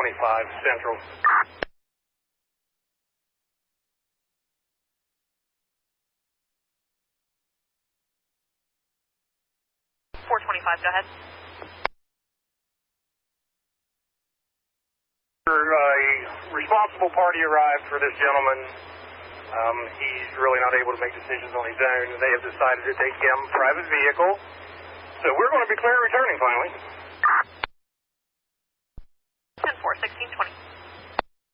Central. 425, go ahead. A responsible party arrived for this gentleman. He's really not able to make decisions on his own. They have decided to take him private vehicle. So we're going to be clear returning finally. 10-4, 1620.